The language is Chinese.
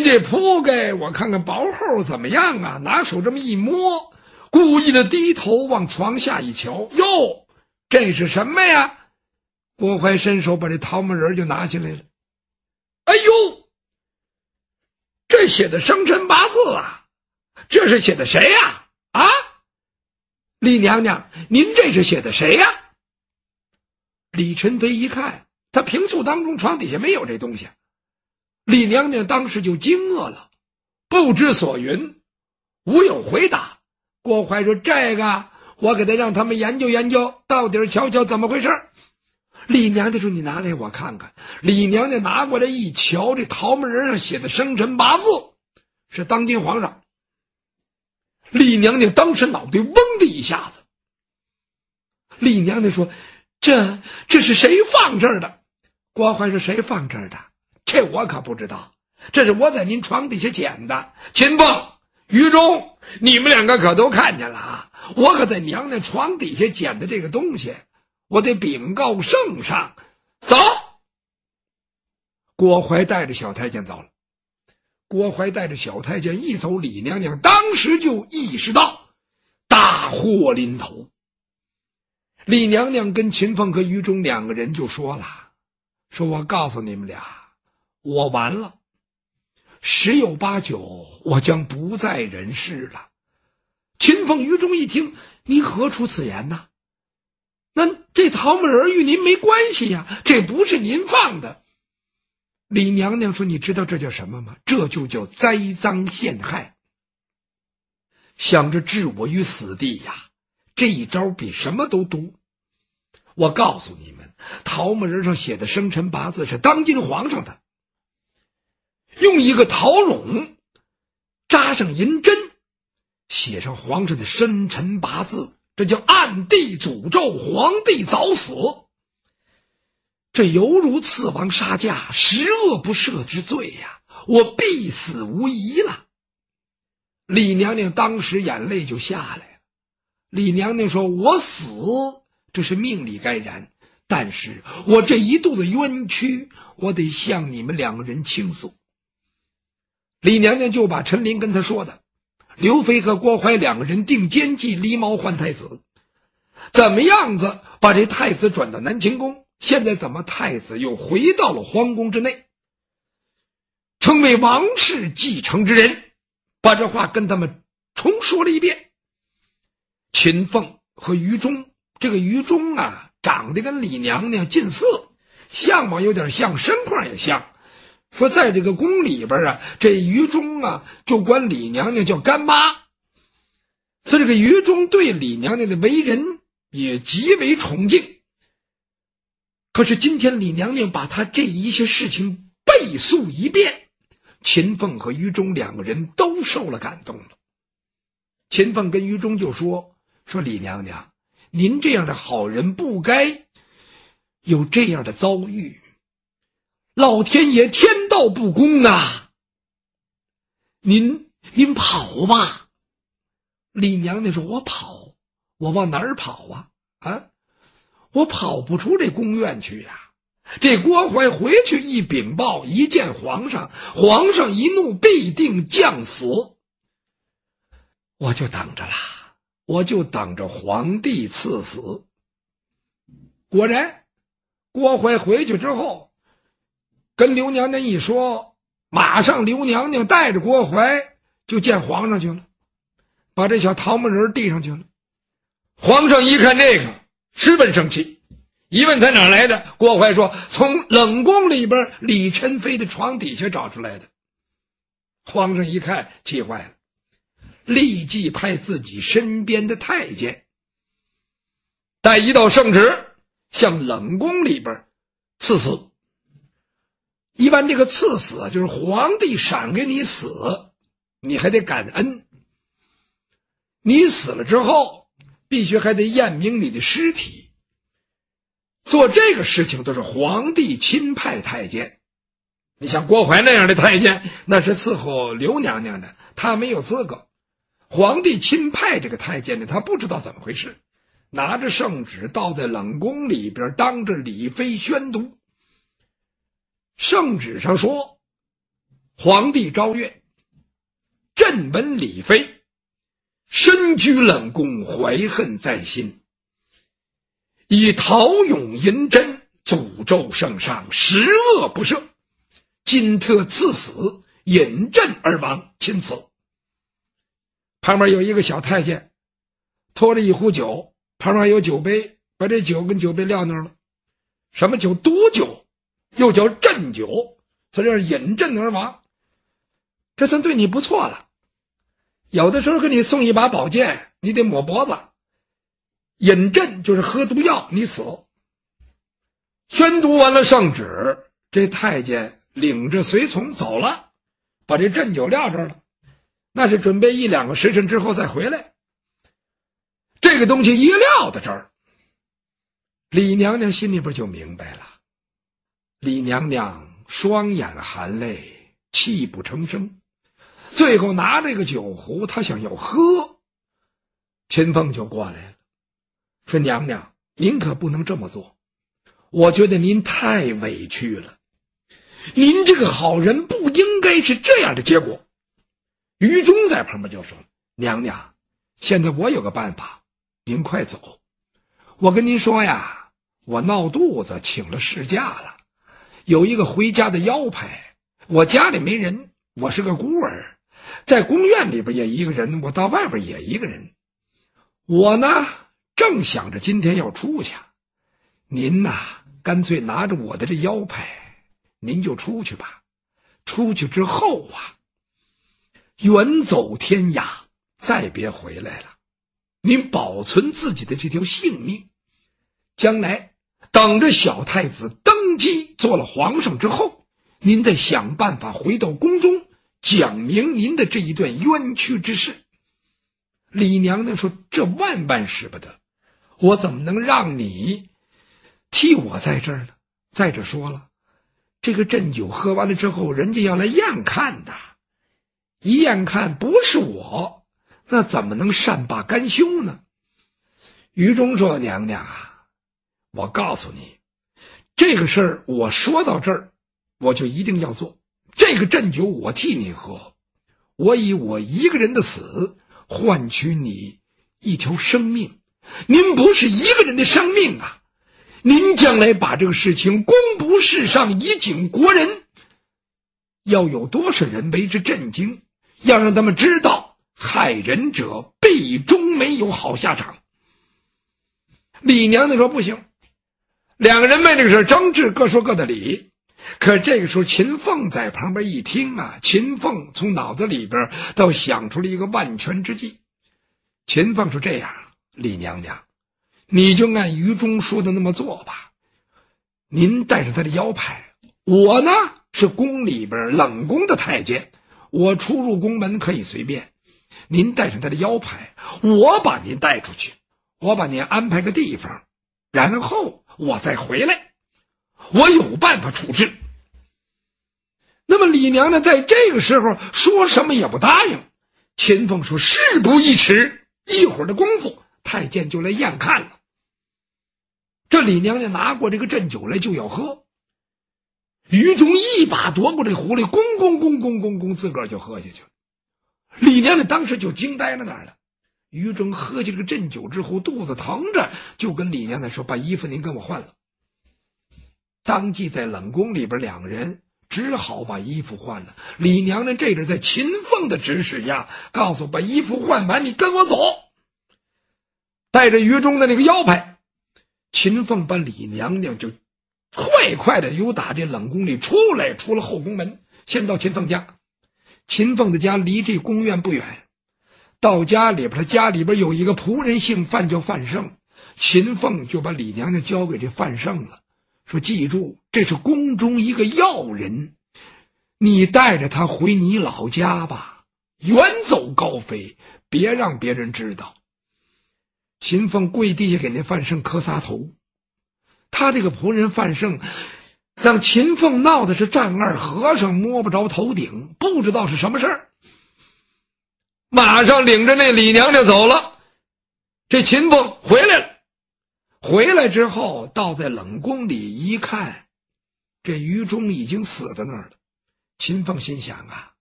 这铺盖我看看薄厚怎么样啊？拿手这么一摸，故意的低头往床下一瞧，哟，这是什么呀？郭槐伸手把这桃木人就拿起来了。哎呦，这写的生辰八字啊，这是写的谁呀？啊，李娘娘，您这是写的谁呀？李宸妃一看，他平素当中床底下没有这东西。李娘娘当时就惊愕了，不知所云，无有回答。郭槐说：“这个我给他让他们研究研究，到底瞧瞧怎么回事。”李娘娘说：“你拿来我看看。”李娘娘拿过来一瞧，这桃木人上写的生辰八字是当今皇上。李娘娘当时脑袋嗡的一下子。李娘娘说：“这是谁放这儿的？”郭槐说：“谁放这儿的？这我可不知道，这是我在您床底下捡的。秦凤、于中，你们两个可都看见了啊！我可在娘娘床底下捡的这个东西，我得禀告圣上。走！”郭槐带着小太监走了。郭槐带着小太监一走，李娘娘当时就意识到大祸临头。李娘娘跟秦凤和于中两个人就说了：“说我告诉你们俩，我完了，十有八九我将不在人世了。”秦凤、于中一听，您何出此言呢？那这桃木人与您没关系呀，这不是您放的。李娘娘说：“你知道这叫什么吗？这就叫栽赃陷害，想着置我于死地呀，这一招比什么都毒。我告诉你们，桃木人上写的生辰八字是当今皇上的，用一个桃笼扎上银针，写上皇上的生辰八字，这叫暗地诅咒皇帝早死，这犹如刺王杀驾，十恶不赦之罪呀！我必死无疑了。”李娘娘当时眼泪就下来了。李娘娘说：“我死这是命里该然，但是我这一肚子冤屈，我得向你们两个人倾诉。”李娘娘就把陈琳跟他说的刘飞和郭槐两个人定奸计，狸猫换太子，怎么样子把这太子转到南清宫，现在怎么太子又回到了皇宫之内，成为王室继承之人，把这话跟他们重说了一遍。秦凤和于中，这个于中啊，长得跟李娘娘近似，相貌有点像，身况也像。说在这个宫里边啊，这于中啊就管李娘娘叫干妈，所以这个于中对李娘娘的为人也极为崇敬。可是今天李娘娘把她这一些事情背述一遍，秦凤和于中两个人都受了感动了。秦凤跟于中就说李娘娘，您这样的好人不该有这样的遭遇，老天爷天道不公啊！您跑吧。李娘娘说：“我跑？我往哪儿跑啊？我跑不出这宫院去呀！这郭槐回去一禀报，一见皇上，皇上一怒必定降死。我就等着啦，我就等着皇帝赐死。”果然，郭槐回去之后，跟刘娘娘一说，马上刘娘娘带着郭槐就见皇上去了，把这小桃木人递上去了。皇上一看这个，十分生气，一问他哪来的，郭槐说：“从冷宫里边李宸妃的床底下找出来的。”皇上一看气坏了，立即派自己身边的太监带一道圣旨，向冷宫里边赐死。一般这个赐死就是皇帝赏给你死，你还得感恩，你死了之后必须还得验明你的尸体。做这个事情都是皇帝亲派太监。你像郭槐那样的太监，那是伺候刘娘娘的，他没有资格。皇帝亲派这个太监呢，他不知道怎么回事，拿着圣旨倒在冷宫里边，当着李妃宣读。圣旨上说， 皇帝诏曰：朕闻李妃身居冷宫，怀恨在心，以陶俑淫朕，诅咒圣上，十恶不赦，今特赐死，引朕而亡，钦此。旁边有一个小太监拖着一壶酒，旁边有酒杯，把这酒跟酒杯撂那儿了。什么酒？毒酒，又叫鸩酒，所以引鸩而亡。这算对你不错了。有的时候给你送一把宝剑，你得抹脖子。引鸩就是喝毒药，你死。宣读完了圣旨，这太监领着随从走了，把这鸩酒撂这儿了。那是准备1-2个时辰之后再回来。这个东西一撂到这儿，李娘娘心里边就明白了。李娘娘双眼含泪，泣不成声，最后拿着个酒壶，她想要喝。秦凤就过来了，说：娘娘，您可不能这么做，我觉得您太委屈了，您这个好人不应该是这样的结果。于中在旁边就说：娘娘，现在我有个办法，您快走。我跟您说呀，我闹肚子请了事假了，有一个回家的腰牌，我家里没人，我是个孤儿，在宫院里边也一个人，我到外边也一个人。我呢正想着今天要出去，您呐干脆拿着我的这腰牌，您就出去吧。出去之后啊，远走天涯，再别回来了。您保存自己的这条性命，将来等着小太子登基做了皇上之后，您再想办法回到宫中，讲明您的这一段冤屈之事。李娘娘说：这万万使不得，我怎么能让你替我在这儿呢？再者说了，这个鸩酒喝完了之后，人家要来验看的，一验看不是我，那怎么能善罢甘休呢？于中说：娘娘啊，我告诉你，这个事儿我说到这儿，我就一定要做。这个鸩酒我替你喝，我以我一个人的死换取你一条生命。您不是一个人的生命啊，您将来把这个事情公布世上，以警国人，要有多少人为之震惊，要让他们知道害人者必终没有好下场。李娘娘说：不行。两个人为这个事争执，各说各的理。可这个时候秦凤在旁边一听啊，秦凤从脑子里边倒想出了一个万全之计。秦凤说：这样，李娘娘，你就按于中说的那么做吧。您带着他的腰牌，我呢是宫里边冷宫的太监，我出入宫门可以随便。您带上他的腰牌，我把您带出去，我把您安排个地方，然后我再回来，我有办法处置。那么李娘娘在这个时候说什么也不答应。秦凤说：事不宜迟，一会儿的功夫太监就来验看了。这李娘娘拿过这个鸩酒来就要喝，于中一把夺过这壶里，咣咣咣咣咣咣，自个儿就喝下去了。李娘娘当时就惊呆了那儿了。于中喝下这个鸩酒之后，肚子疼着，就跟李娘娘说：把衣服您跟我换了。当即在冷宫里边，两个人只好把衣服换了。李娘娘这阵在秦凤的指使下，告诉把衣服换完，你跟我走。带着于中的那个腰牌，秦凤把李娘娘就快的由打这冷宫里出来，出了后宫门，先到秦凤家。秦凤的家离这宫院不远，到家里边，他家里边有一个仆人姓范，叫范胜。秦凤就把李娘娘交给这范胜了，说：记住，这是宫中一个要人，你带着他回你老家吧，远走高飞，别让别人知道。秦凤跪地下给那范胜磕仨头。他这个仆人范胜让秦凤闹的是丈二和尚摸不着头顶，不知道是什么事儿，马上领着那李娘娘走了。这秦凤回来了，回来之后倒在冷宫里一看，这于中已经死在那儿了。 秦凤心想啊，